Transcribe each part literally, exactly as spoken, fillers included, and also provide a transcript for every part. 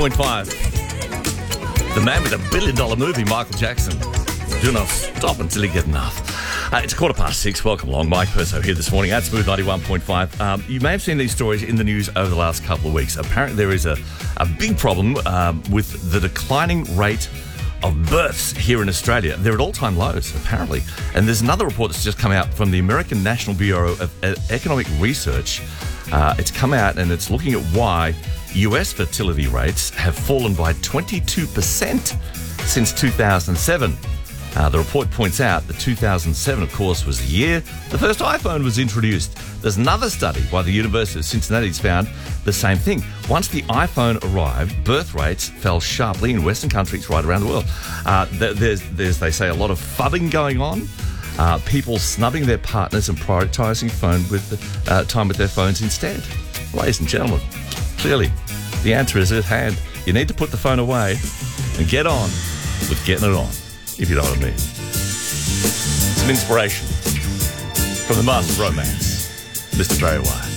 point five. The man with a billion dollar movie, Michael Jackson. Do not stop until you get enough. Uh, it's quarter past six. Welcome along. Mike Perso here this morning at Smooth ninety-one point five. Um, you may have seen these stories in the news over the last couple of weeks. Apparently there is a, a big problem um, with the declining rate of births here in Australia. They're at all-time lows, apparently. And there's another report that's just come out from the American National Bureau of Economic Research. Uh, it's come out and it's looking at why U S fertility rates have fallen by twenty-two percent since two thousand seven. Uh, the report points out that two thousand seven, of course, was the year the first iPhone was introduced. There's another study by the University of Cincinnati that's found the same thing. Once the iPhone arrived, birth rates fell sharply in Western countries right around the world. Uh, there's, there's, they say, a lot of fubbing going on. Uh, people snubbing their partners and prioritising phone with uh, time with their phones instead. Ladies and gentlemen, clearly the answer is at hand. You need to put the phone away and get on with getting it on, if you know what I mean. Some inspiration from the master of romance, Mister Barry White.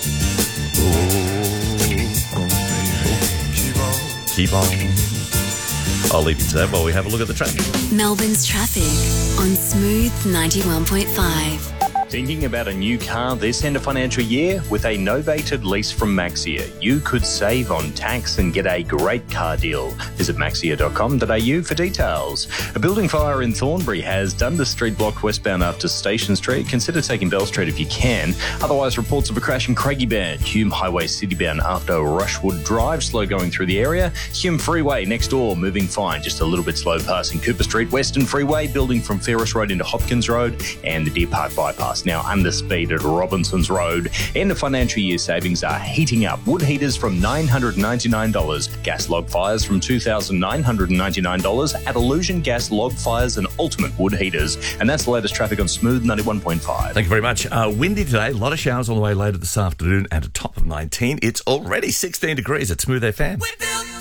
Keep on. I'll leave you to that while we have a look at the traffic. Melbourne's traffic on Smooth ninety-one point five. Thinking about a new car this end of financial year? With a novated lease from Maxia, you could save on tax and get a great car deal. Visit maxia dot com dot a u for details. A building fire in Thornbury has Dundas Street blocked westbound after Station Street. Consider taking Bell Street if you can. Otherwise, reports of a crash in Craigieburn. Hume Highway citybound after Rushwood Drive, slow going through the area. Hume Freeway next door, moving fine, just a little bit slow passing Cooper Street. Western Freeway, building from Ferris Road into Hopkins Road, and the Deer Park Bypass now under speed at Robinson's Road. End of financial year savings are heating up. Wood heaters from nine hundred ninety-nine dollars. Gas log fires from two thousand nine hundred ninety-nine dollars at Illusion Gas Log Fires and Ultimate Wood Heaters. And that's the latest traffic on Smooth ninety-one point five. Thank you very much. Uh, windy today. A lot of showers on the way later this afternoon and a top of nineteen. It's already sixteen degrees at Smooth F M.